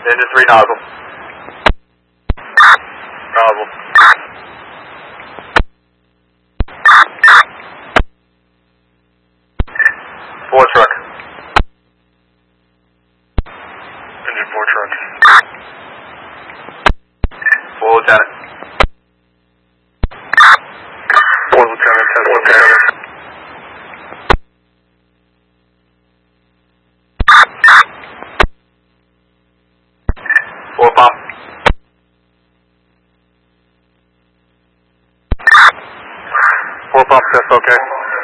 Engine 3 nozzle. Nozzle. 4 truck. Engine 4 truck. 4 lieutenant. 4 lieutenant, 10 lieutenant. Four pump. 4 pump, that's okay.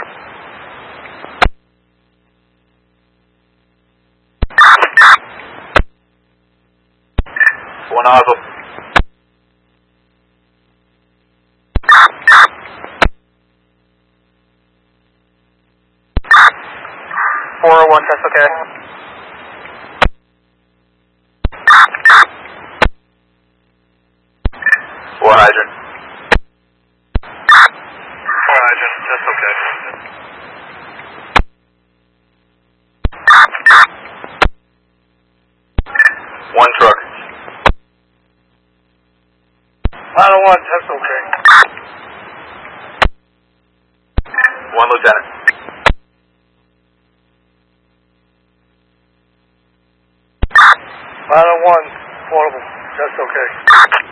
4 nozzle. 401, that's okay. 4 hydrant. 4 hydrant, that's okay. 1 truck. Final 1, that's okay. 1 lieutenant. Final 1, portable, that's okay.